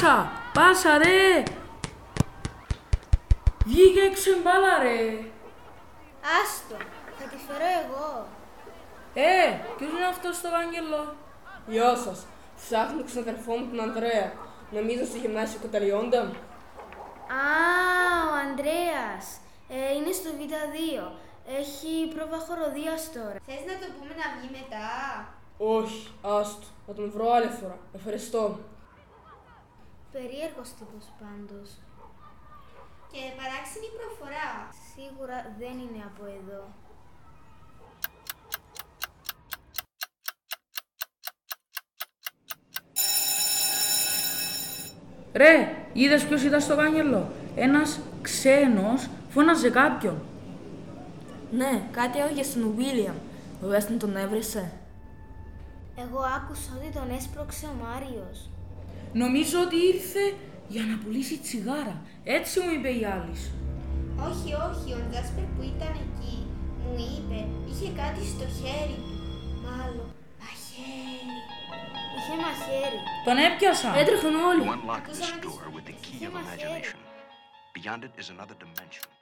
Πάσα ρε! Βγήκε έξω η μπάλα ρε! Άστο, θα τη φέρω εγώ. Ποιος είναι αυτός στο άγγελο? Γεια σας. Ψάχνω τον ξαδερφό μου τον Ανδρέα. Νομίζω στο γυμνάσιο καταλειώντα. Α, ο Ανδρέας. Είναι στο Β2. Έχει πρόβα χοροδίας τώρα. Θες να το πούμε να βγει μετά? Όχι, άστο. Θα τον βρω άλλη φορά. Ευχαριστώ. Περίεργος τύπος πάντως. Και παράξενη προφορά. Σίγουρα δεν είναι από εδώ. Ρε, είδες ποιος ήταν στο άγγελο? Ένας ξένος φώναζε κάποιον. Ναι, κάτι έλεγε στον Βίλιαμ. Ο Weston τον έβρισε. Εγώ άκουσα ότι τον έσπρωξε ο Μάριος. Νομίζω ότι ήρθε για να πουλήσει τσιγάρα. Έτσι μου είπε η Άλις. Όχι, ο Τζάσπερ που ήταν εκεί μου είπε, είχε κάτι στο χέρι του. Μάλλον, μαχαίρι. Είχε μαχαίρι. Τον έπιασα. Έτρεχαν όλοι. You unlock this door with the key of imagination. Beyond it is another dimension.